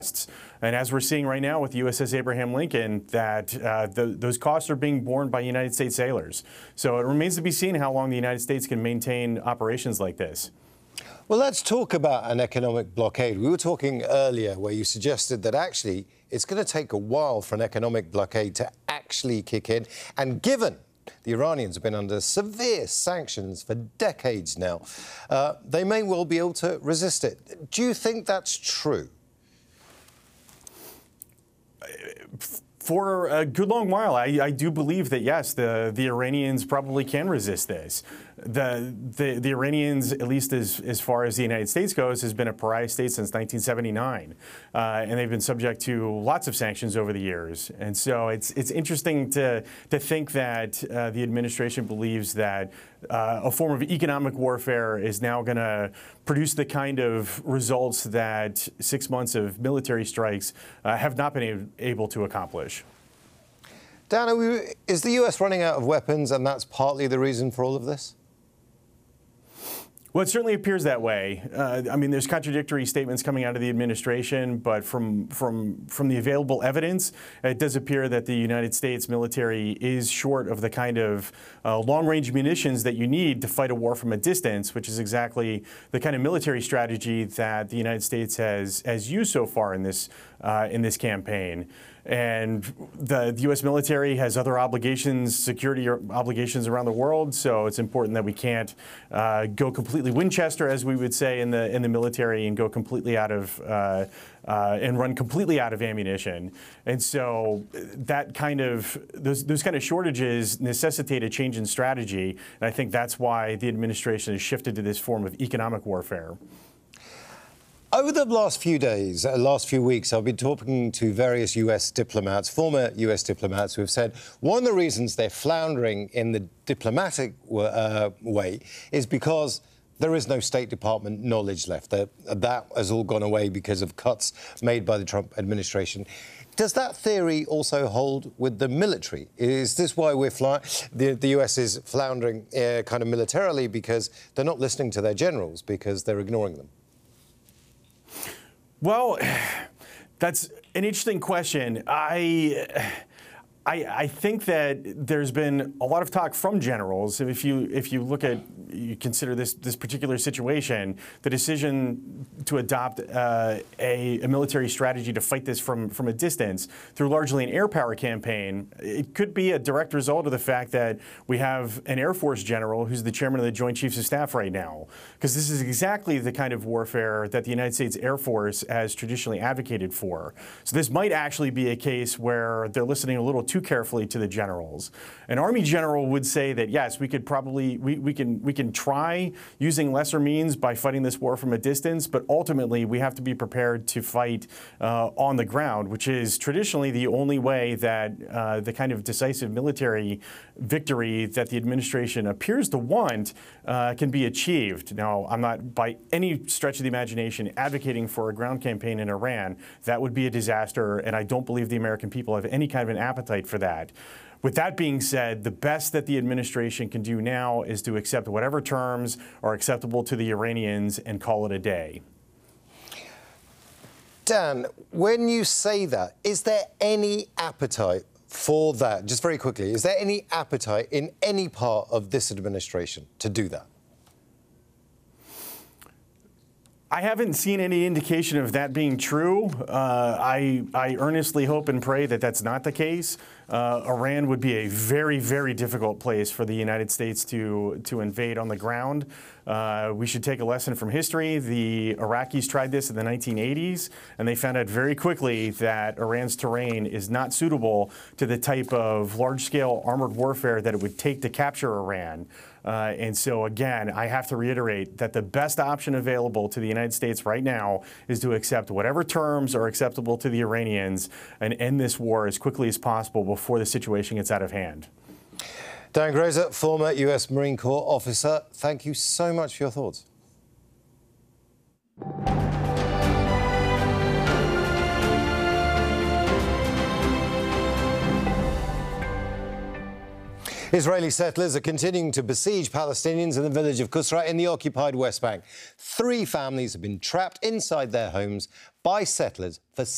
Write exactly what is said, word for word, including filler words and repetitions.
And as we're seeing right now with the U S S Abraham Lincoln, that uh, the, those costs are being borne by United States sailors. So it remains to be seen how long the United States can maintain operations like this. Well, let's talk about an economic blockade. We were talking earlier where you suggested that actually it's going to take a while for an economic blockade to actually kick in. And given the Iranians have been under severe sanctions for decades now, uh, they may well be able to resist it. Do you think that's true? For a good long while, I, I do believe that, yes, the, the Iranians probably can resist this. The, the, the Iranians, at least as, as far as the United States goes, has been a pariah state since nineteen seventy-nine. Uh, and they've been subject to lots of sanctions over the years. And so it's, it's interesting to, to think that uh, the administration believes that uh, a form of economic warfare is now going to produce the kind of results that six months of military strikes uh, have not been able to accomplish. Dan, are we, is the U S running out of weapons, and that's partly the reason for all of this? Well, it certainly appears that way. Uh, I mean, there's contradictory statements coming out of the administration, but from from from the available evidence, it does appear that the United States military is short of the kind of uh, long-range munitions that you need to fight a war from a distance, which is exactly the kind of military strategy that the United States has has used so far in this uh, in this campaign. And the, the U S military has other obligations, security obligations around the world, so it's important that we can't uh, go completely Winchester, as we would say in the in the military, and go completely out of uh, uh, and run completely out of ammunition. And so that kind of those those kind of shortages necessitate a change in strategy, and I think that's why the administration has shifted to this form of economic warfare. Over the last few days, uh, last few weeks, I've been talking to various U S diplomats, former U S diplomats, who have said one of the reasons they're floundering in the diplomatic uh, way is because there is no State Department knowledge left. That, that has all gone away because of cuts made by the Trump administration. Does that theory also hold with the military? Is this why we're fly the, the U S is floundering uh, kind of militarily, because they're not listening to their generals because they're ignoring them? Well, that's an interesting question. I, I, I think that there's been a lot of talk from generals. If you if you look at you consider this this particular situation, the decision to adopt uh, a, a military strategy to fight this from from a distance through largely an air power campaign, it could be a direct result of the fact that we have an Air Force general who's the chairman of the Joint Chiefs of Staff right now, because this is exactly the kind of warfare that the United States Air Force has traditionally advocated for. So this might actually be a case where they're listening a little too carefully to the generals. An Army general would say that, yes, we could probably, we, we can we can try using lesser means by fighting this war from a distance, but ultimately we have to be prepared to fight uh, on the ground, which is traditionally the only way that uh, the kind of decisive military victory that the administration appears to want uh, can be achieved. Now, I'm not by any stretch of the imagination advocating for a ground campaign in Iran. That would be a disaster, and I don't believe the American people have any kind of an appetite for that. With that being said, the best that the administration can do now is to accept whatever terms are acceptable to the Iranians and call it a day. Dan, when you say that, is there any appetite for that? Just very quickly, is there any appetite in any part of this administration to do that? I haven't seen any indication of that being true. Uh, I, I earnestly hope and pray that that's not the case. Uh, Iran would be a very, very difficult place for the United States to, to invade on the ground. Uh, we should take a lesson from history. The Iraqis tried this in the nineteen eighties, and they found out very quickly that Iran's terrain is not suitable to the type of large-scale armored warfare that it would take to capture Iran. Uh, and so, again, I have to reiterate that the best option available to the United States right now is to accept whatever terms are acceptable to the Iranians and end this war as quickly as possible before the situation gets out of hand. Dan Grazer, former U S Marine Corps officer, thank you so much for your thoughts. Israeli settlers are continuing to besiege Palestinians in the village of Qusra in the occupied West Bank. Three families have been trapped inside their homes by settlers for